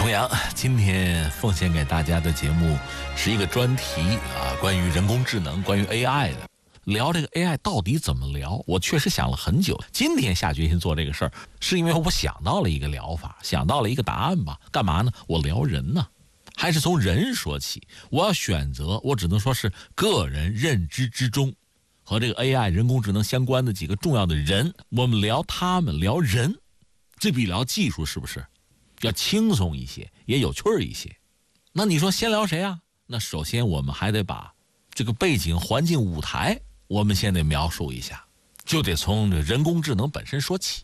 重阳今天奉献给大家的节目是一个专题关于人工智能，关于 AI 的。聊这个 AI 到底怎么聊，我确实想了很久。今天下决心做这个事儿，是因为我想到了一个疗法，想到了一个答案吧。干嘛呢？我聊人呢，还是从人说起。我要选择，我只能说是个人认知之中和这个 AI 人工智能相关的几个重要的人，我们聊他们，聊人，这比聊技术是不是要轻松一些，也有趣一些？那你说先聊谁啊？那首先我们还得把这个背景环境舞台我们先得描述一下，就得从人工智能本身说起。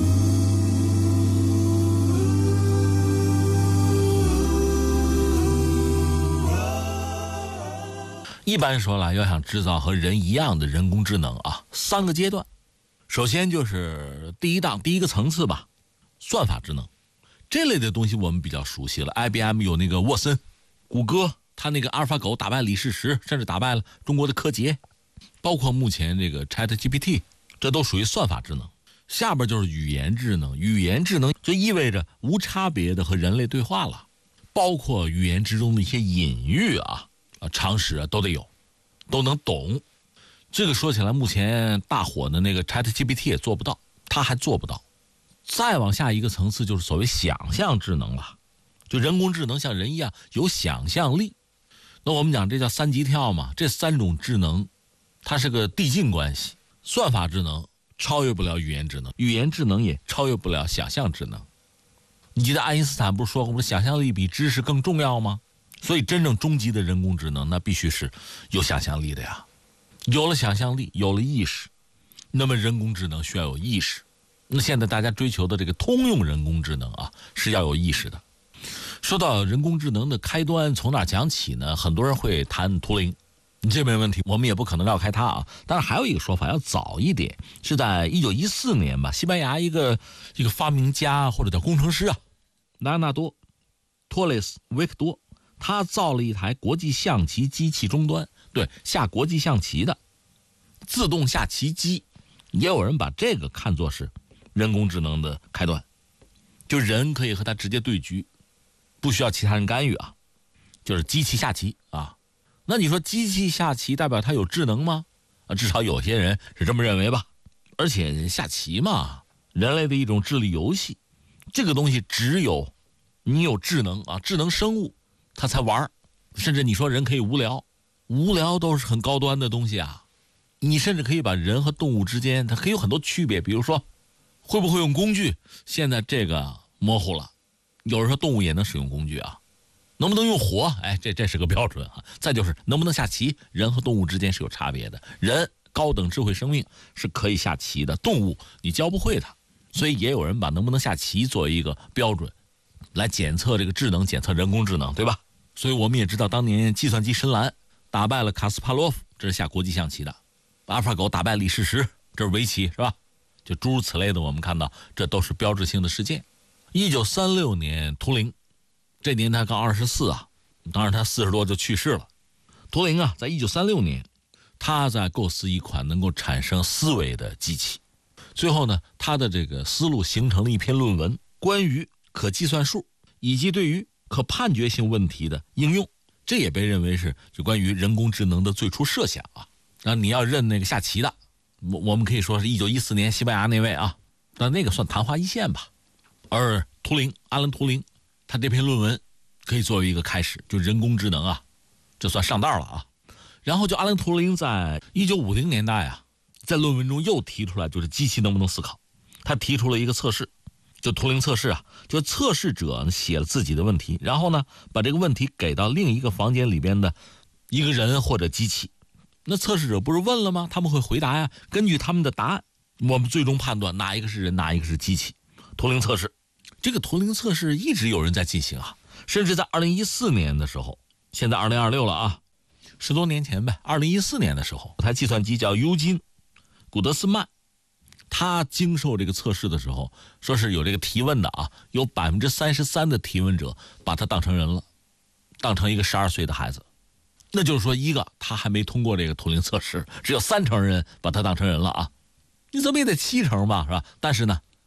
一般说来，要想制造和人一样的人工智能3个阶段。首先就是第一个层次吧，算法智能。这类的东西我们比较熟悉了， IBM 有那个沃森，谷歌它那个阿尔法狗打败李世石，甚至打败了中国的柯洁，包括目前这个 ChatGPT， 这都属于算法智能。下边就是语言智能，语言智能就意味着无差别的和人类对话了，包括语言之中的一些隐喻常识都得有，都能懂。这个说起来，目前大火的那个 ChatGPT 也做不到，它还做不到。再往下一个层次就是所谓想象智能了，就人工智能像人一样有想象力。那我们讲这叫三级跳嘛，这3种智能它是个递进关系。算法智能超越不了语言智能，语言智能也超越不了想象智能。你记得爱因斯坦不是说过，想象力比知识更重要吗？所以真正终极的人工智能，那必须是有想象力的呀。有了想象力，有了意识，那么人工智能需要有意识。那现在大家追求的这个通用人工智能是要有意识的。说到人工智能的开端，从哪讲起呢？很多人会谈图灵，这没问题，我们也不可能绕开它当然还有一个说法要早一点，是在1914年吧，西班牙一个发明家或者叫工程师莱昂纳多·托雷斯·维克多，他造了一台国际象棋机器终端，对，下国际象棋的自动下棋机。也有人把这个看作是人工智能的开端，就人可以和它直接对局，不需要其他人干预就是机器下棋那你说机器下棋代表它有智能吗？至少有些人是这么认为吧。而且下棋嘛，人类的一种智力游戏，这个东西只有你有智能智能生物它才玩。甚至你说人可以无聊都是很高端的东西你甚至可以把人和动物之间它可以有很多区别，比如说会不会用工具，现在这个模糊了。有人说动物也能使用工具能不能用火，这是个标准再就是能不能下棋，人和动物之间是有差别的。人高等智慧生命是可以下棋的，动物你教不会它。所以也有人把能不能下棋作为一个标准来检测这个智能，检测人工智能，对吧？所以我们也知道当年计算机深蓝打败了卡斯帕洛夫，这是下国际象棋的。阿尔法狗打败李世石，这是围棋，是吧？就诸如此类的，我们看到这都是标志性的事件。1936年图灵，这年他刚24当然他40多就去世了。图灵在1936年他在构思一款能够产生思维的机器。最后呢，他的这个思路形成了一篇论文，关于可计算数以及对于可判决性问题的应用。这也被认为是就关于人工智能的最初设想那你要认那个下棋的，我们可以说是1914年西班牙那位但那个算昙花一现吧。而阿伦图灵他这篇论文可以作为一个开始，就人工智能这算上道了然后就阿伦图灵在1950年代在论文中又提出来，就是机器能不能思考。他提出了一个测试，就图灵测试就测试者写了自己的问题，然后呢把这个问题给到另一个房间里边的一个人或者机器。那测试者不是问了吗？他们会回答根据他们的答案，我们最终判断哪一个是人，哪一个是机器。图灵测试，这个图灵测试一直有人在进行甚至在2014年的时候，现在2026了10多年前呗，2014年的时候，台计算机叫尤金·古德斯曼，他经受这个测试的时候，说是有这个提问的有33%的提问者把他当成人了，当成一个12岁的孩子。那就是说，一个他还没通过这个图灵测试，只有30%人把他当成人了你怎么也得70%吧，是吧？但是呢，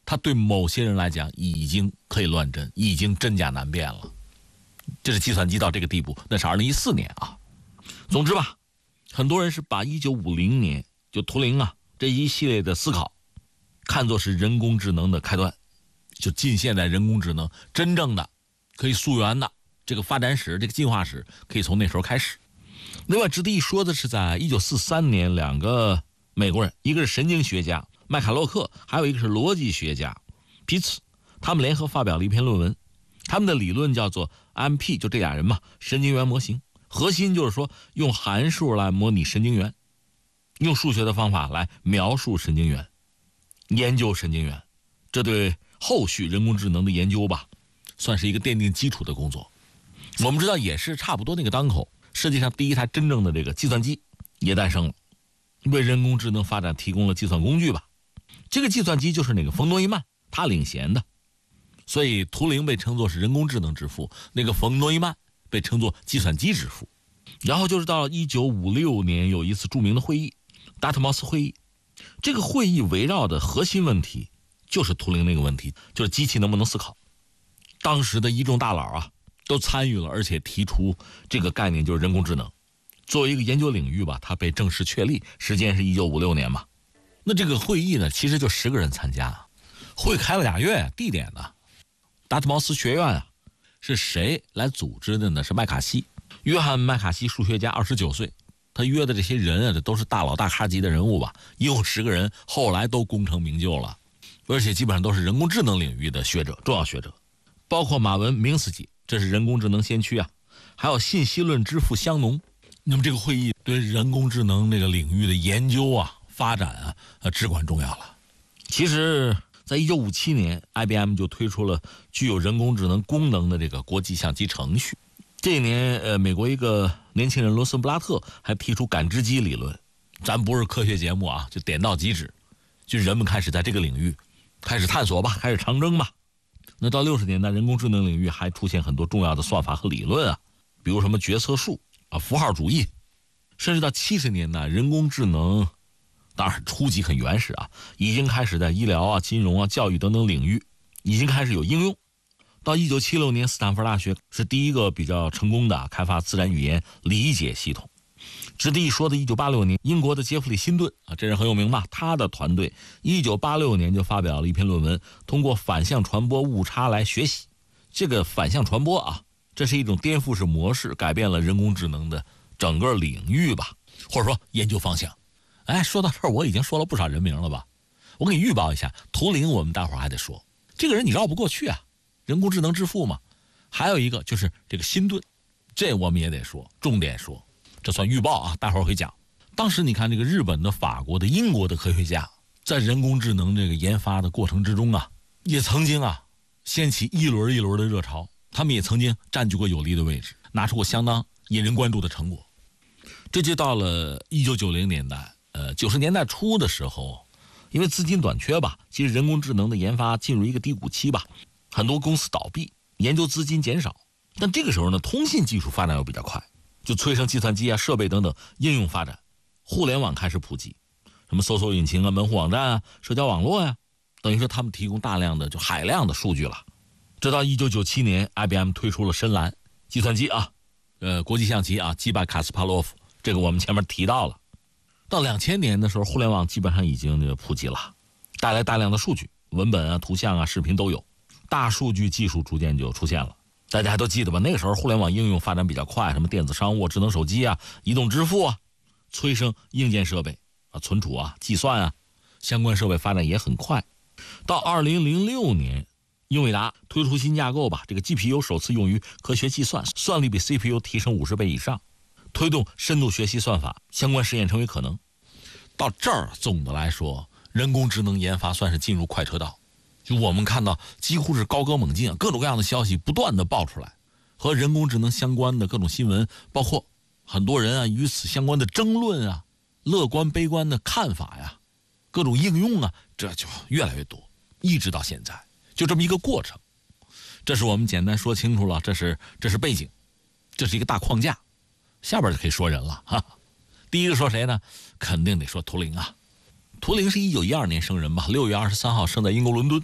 它对某些人来讲已经可以乱真，已经真假难辨了。这是计算机到这个地步，那是2014年啊。总之吧，很多人是把1950年就图灵啊这一系列的思考看作是人工智能的开端，就近现代人工智能真正的可以溯源的这个发展史，这个进化史可以从那时候开始。另外值得一说的是，在1943年2个美国人，一个是神经学家麦卡洛克，还有一个是逻辑学家皮茨，他们联合发表了一篇论文。他们的理论叫做 MP， 就这俩人嘛，神经元模型。核心就是说用函数来模拟神经元，用数学的方法来描述神经元，研究神经元。这对后续人工智能的研究吧，算是一个奠定基础的工作。我们知道也是差不多那个当口，世界上第一台真正的这个计算机也诞生了，为人工智能发展提供了计算工具吧。这个计算机就是那个冯诺依曼他领衔的，所以图灵被称作是人工智能之父，那个冯诺依曼被称作计算机之父。然后就是到1956年有一次著名的会议，达特茅斯会议。这个会议围绕的核心问题就是图灵那个问题，就是机器能不能思考。当时的一众大佬啊都参与了，而且提出这个概念，就是人工智能作为一个研究领域吧，它被正式确立，时间是1956年嘛。那这个会议呢，其实就10个人参加，会开了2月，地点呢达特茅斯学院啊。是谁来组织的呢？是麦卡锡，约翰麦卡锡数学家，29岁。他约的这些人啊，这都是大佬大咖级的人物吧，一共10个人，后来都功成名就了，而且基本上都是人工智能领域的学者，重要学者，包括马文明斯基，这是人工智能先驱啊，还有信息论之父香农。那么这个会议对人工智能这个领域的研究啊、发展啊，至关重要了。其实在1957年 IBM 就推出了具有人工智能功能的这个国际象棋程序。这一年美国一个年轻人罗森布拉特还提出感知机理论。咱不是科学节目啊，就点到即止，就人们开始在这个领域开始探索吧，开始长征吧。那到60年代，人工智能领域还出现很多重要的算法和理论啊，比如什么决策树啊、符号主义。甚至到70年代，人工智能当然初级很原始啊，已经开始在医疗啊、金融啊、教育等等领域已经开始有应用。到1976年，斯坦福大学是第一个比较成功的开发自然语言理解系统。值得一说的1986年，英国的杰弗里·辛顿啊，这人很有名吧？他的团队1986年就发表了一篇论文，通过反向传播误差来学习。这个反向传播啊，这是一种颠覆式模式，改变了人工智能的整个领域吧，或者说研究方向。哎，说到这儿，我已经说了不少人名了吧？我给你预报一下，图灵我们大伙儿还得说，这个人你绕不过去啊，人工智能之父嘛。还有一个就是这个辛顿，这我们也得说，重点说，这算预报啊，待会儿会讲。当时你看这个日本的、法国的、英国的科学家，在人工智能这个研发的过程之中啊，也曾经啊掀起一轮一轮的热潮，他们也曾经占据过有利的位置，拿出过相当引人关注的成果。这就到了1990年代。90年代初的时候，因为资金短缺吧，其实人工智能的研发进入一个低谷期吧，很多公司倒闭，研究资金减少。但这个时候呢，通信技术发展又比较快，就催生计算机啊、设备等等应用发展，互联网开始普及，什么搜索引擎啊、门户网站啊、社交网络呀，等于说他们提供大量的就海量的数据了。直到1997年 IBM 推出了深蓝计算机啊，国际象棋啊，击败卡斯帕洛夫，这个我们前面提到了。到2000年的时候，互联网基本上已经普及了，带来大量的数据，文本啊、图像啊、视频都有，大数据技术逐渐就出现了。大家还都记得吧？那个时候互联网应用发展比较快，什么电子商务、智能手机啊、移动支付啊，催生硬件设备啊、存储啊、计算啊，相关设备发展也很快。到2006年，英伟达推出新架构吧，这个 GPU 首次用于科学计算，算力比 CPU 提升50倍以上。推动深度学习算法相关实验成为可能。到这儿，总的来说，人工智能研发算是进入快车道。就我们看到几乎是高歌猛进，各种各样的消息不断的爆出来，和人工智能相关的各种新闻，包括很多人啊与此相关的争论啊、乐观悲观的看法呀、各种应用啊，这就越来越多，一直到现在，就这么一个过程。这是我们简单说清楚了，这是背景，这是一个大框架。下边就可以说人了哈。第一个说谁呢？肯定得说图灵啊。图灵是1912年生人吧，6月23号生在英国伦敦，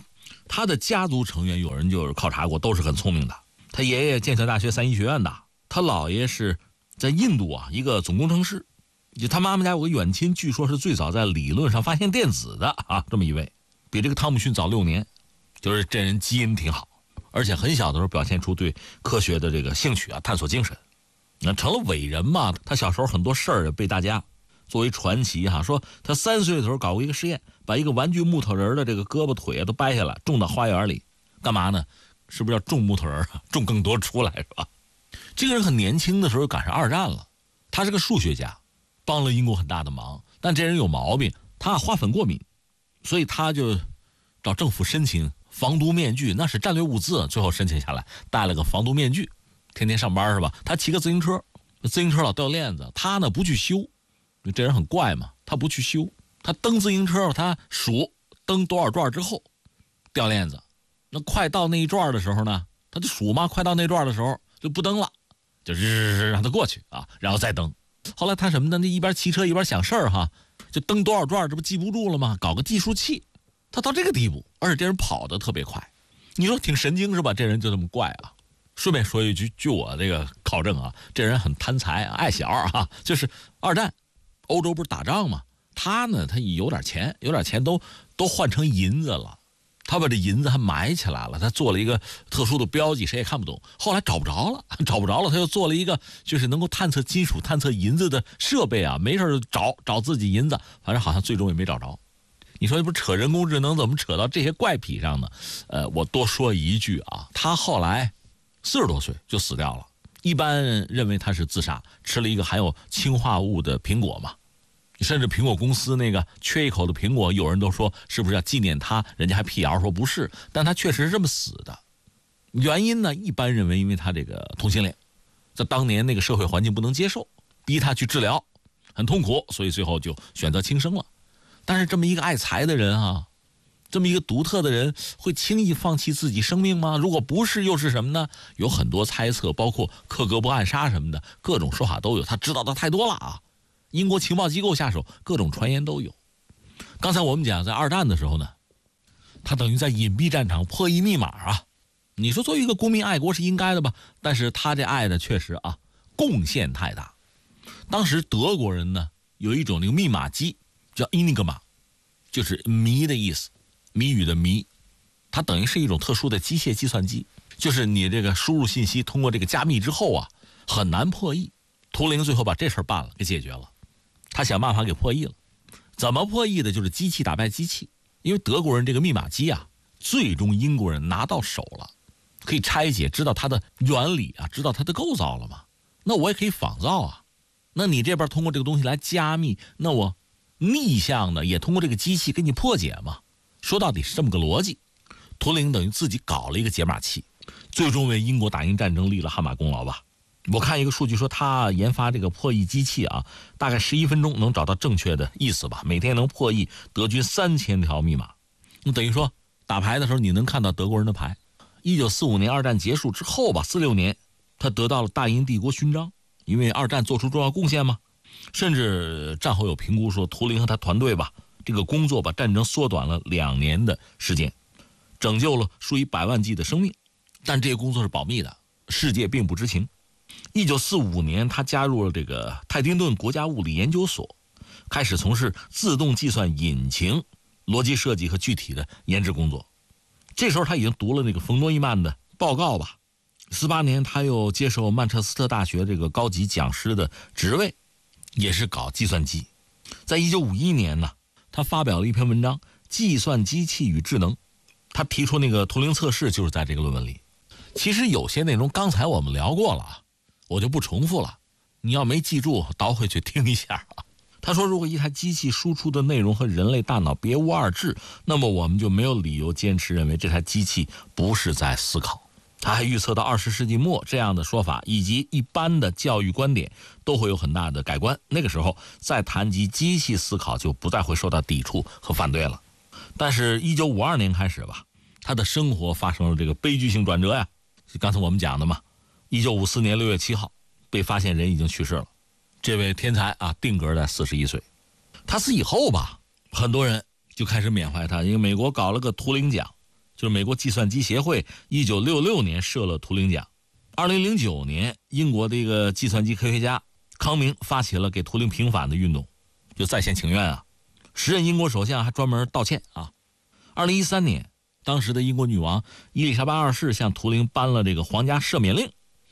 他的家族成员有人就是考察过，都是很聪明的。他爷爷剑桥大学三一学院的，他姥爷是在印度一个总工程师，就他妈妈家有个远亲，据说是最早在理论上发现电子的这么一位，比这个汤姆逊早6年，就是这人基因挺好，而且很小的时候表现出对科学的这个兴趣探索精神，那成了伟人嘛。他小时候很多事儿也被大家作为传奇说他3岁的时候搞过一个实验，把一个玩具木头人的这个胳膊腿都掰下来种到花园里，干嘛呢？是不是要种木头人种更多出来是吧？这个人很年轻的时候赶上2战了，他是个数学家，帮了英国很大的忙，但这人有毛病，他花粉过敏，所以他就找政府申请防毒面具，那是战略物资，最后申请下来戴了个防毒面具，天天上班是吧？他骑个自行车，自行车老掉链子，他呢不去修，这人很怪嘛，他不去修，他蹬自行车，他数蹬多少转之后掉链子，那快到那一转的时候呢，他就数嘛，快到那转的时候就不蹬了，就让他过去然后再蹬。后来他什么呢？那一边骑车一边想事儿就蹬多少转，这不记不住了吗？搞个计数器，他到这个地步，而且这人跑得特别快，你说挺神经是吧？这人就这么怪顺便说一句，据我这个考证这人很贪财爱小就是2战欧洲不是打仗吗？他呢，他有点钱都换成银子了，他把这银子还埋起来了，他做了一个特殊的标记，谁也看不懂。后来找不着了，他又做了一个就是能够探测金属、探测银子的设备没事就找自己银子，反正好像最终也没找着。你说这不扯人工智能，怎么扯到这些怪癖上呢？我多说一句他后来40多岁就死掉了，一般认为他是自杀，吃了一个含有氰化物的苹果嘛。甚至苹果公司那个缺一口的苹果，有人都说是不是要纪念他，人家还辟谣说不是，但他确实是这么死的。原因呢，一般认为因为他这个同性恋，在当年那个社会环境不能接受，逼他去治疗，很痛苦，所以最后就选择轻生了。但是这么一个爱财的人这么一个独特的人，会轻易放弃自己生命吗？如果不是，又是什么呢？有很多猜测，包括克格勃暗杀什么的，各种说法都有，他知道的太多了英国情报机构下手，各种传言都有。刚才我们讲在2战的时候呢，他等于在隐蔽战场破译密码你说作为一个公民爱国是应该的吧？但是他这爱的确实贡献太大。当时德国人呢有一种那个密码机叫 Enigma， 就是谜的意思，谜语的谜，它等于是一种特殊的机械计算机，就是你这个输入信息通过这个加密之后很难破译。图灵最后把这事儿办了，给解决了。他想办法给破译了，怎么破译的？就是机器打败机器。因为德国人这个密码机最终英国人拿到手了，可以拆解，知道它的原理知道它的构造了嘛？那我也可以仿造那你这边通过这个东西来加密，那我逆向的也通过这个机器给你破解嘛？说到底是这么个逻辑。图灵等于自己搞了一个解码器，最终为英国打赢战争立了汗马功劳吧。我看一个数据说，他研发这个破译机器大概11分钟能找到正确的意思吧，每天能破译德军3000条密码。那等于说打牌的时候你能看到德国人的牌。1945年2战结束之后吧，46年他得到了大英帝国勋章，因为2战做出重要贡献嘛。甚至战后有评估说，图灵和他团队吧，这个工作把战争缩短了2年的时间，拯救了数以百万计的生命。但这个工作是保密的，世界并不知情。1945年他加入了这个泰丁顿国家物理研究所，开始从事自动计算引擎逻辑设计和具体的研制工作。这时候他已经读了那个冯诺依曼的报告吧。48年他又接受曼彻斯特大学这个高级讲师的职位，也是搞计算机。在1951年呢，他发表了一篇文章《计算机器与智能》，他提出那个图灵测试就是在这个论文里。其实有些内容刚才我们聊过了，我就不重复了，你要没记住倒回去听一下他说，如果一台机器输出的内容和人类大脑别无二致，那么我们就没有理由坚持认为这台机器不是在思考。他还预测到20世纪末这样的说法以及一般的教育观点都会有很大的改观，那个时候再谈及机器思考就不再会受到抵触和反对了。但是1952年开始吧，他的生活发生了这个悲剧性转折呀。刚才我们讲的嘛，1954年6月7号被发现人已经去世了。这位天才定格在41岁。他死以后吧，很多人就开始缅怀他，因为美国搞了个图灵奖， 就是美国计算机协会1966年设了图灵奖。2009年，英国的一个计算机科学家康明发起了给图灵平反的运动，就在线请愿啊。时任英国首相还专门道歉啊。2013年，当时的英国女王伊丽莎白2世向图灵颁了这个皇家赦免令，